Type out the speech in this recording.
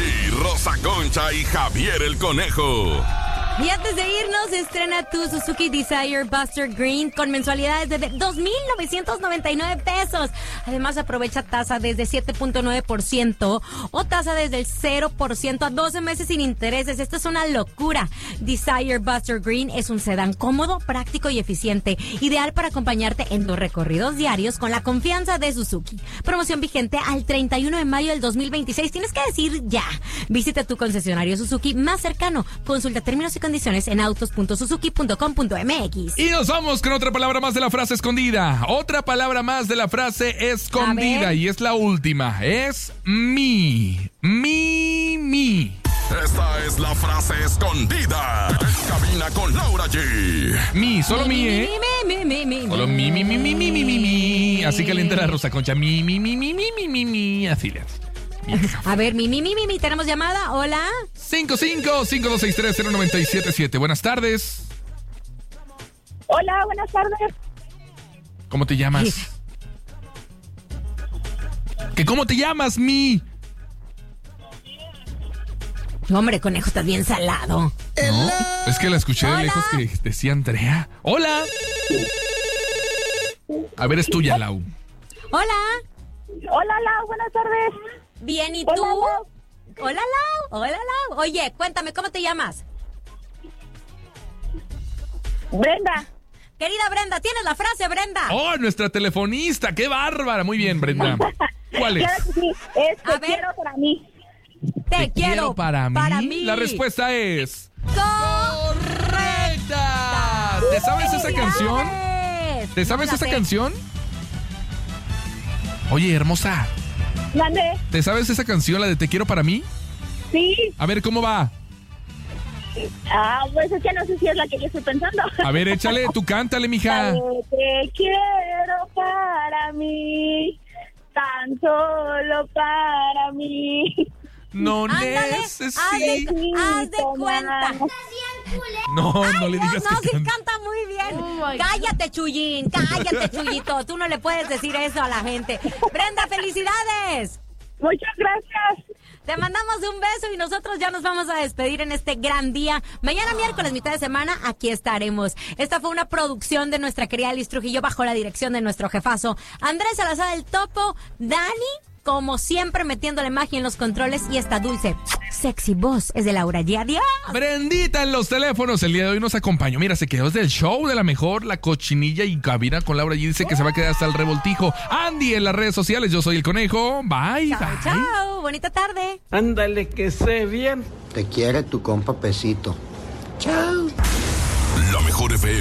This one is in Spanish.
Aquí Rosa Concha y Javier el Conejo. Y antes de irnos, estrena tu Suzuki Desire Buster Green con mensualidades de 2,999 pesos. Además, aprovecha tasa desde 7.9% o tasa desde el 0% a 12 meses sin intereses. Esto es una locura. Desire Buster Green es un sedán cómodo, práctico y eficiente, ideal para acompañarte en tus recorridos diarios con la confianza de Suzuki. Promoción vigente al 31 de mayo del 2026. Tienes que decir ya. Visita tu concesionario Suzuki más cercano. Consulta términos y condiciones en autos.suzuki.com.mx. Y nos vamos con otra palabra más de la frase escondida. Otra palabra más de la frase escondida. Y es la última. Es mi. Esta es la frase escondida. En cabina con Laura G. Solo mi, ¿eh? Solo mi. Así calienta la Rosa Concha. Mi. Así le haces. A ver, tenemos llamada. Hola. 55-5263-0977. Buenas tardes. Hola, buenas tardes. ¿Cómo te llamas? ¿Cómo te llamas, mi? Hombre, Conejo, estás bien salado. No, es que la escuché de lejos que decía Andrea. Hola. A ver, es tuya, Lau. Hola. Hola, Lau, buenas tardes. Bien, ¿y Hola, tú? Lau. Hola, Lau. Oye, cuéntame, ¿cómo te llamas? Brenda. Querida Brenda, ¿tienes la frase, Brenda? Oh, nuestra telefonista. ¡Qué bárbara! Muy bien, Brenda. ¿Cuál es? Claro que sí, es A te ver. quiero para mí. Te quiero para mí. La respuesta es... ¡correcta! ¿Te sabes esa canción? ¿Te sabes esa canción? Oye, hermosa. ¿Mande? ¿Te sabes esa canción, la de Te quiero para mí? Sí. A ver, ¿cómo va? Pues es que no sé si es la que yo estoy pensando. A ver, échale, tú cántale, mija. Te quiero para mí, tan solo para mí. No Ándale, necesito. haz de cuenta. No le digas No, que sí canta. canta muy bien. Cállate, Chuyín, cállate, Chuyito. Tú no le puedes decir eso a la gente. Brenda, felicidades. Muchas gracias. Te mandamos un beso y nosotros ya nos vamos a despedir en este gran día. Mañana miércoles, mitad de semana, aquí estaremos. Esta fue una producción de nuestra querida Alice Trujillo bajo la dirección de nuestro jefazo Andrés Salazar del Topo, Dani, como siempre metiéndole magia en los controles, y esta dulce, sexy voz es de Laura G. Adiós. Brendita en los teléfonos el día de hoy nos acompañó. Mira, se quedó desde el show de la mejor, la cochinilla y cabina con Laura G. Dice que se va a quedar hasta el revoltijo. Andy en las redes sociales, yo soy el Conejo. Bye, Chao, bye. chao. Bonita tarde. Ándale, que sé bien. Te quiere tu compa Pesito. Chao. La mejor FM.